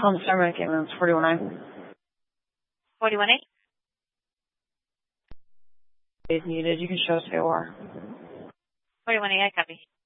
On the Starman ambulance, 419. 418? If needed, you can show us the OR. 418, I copy.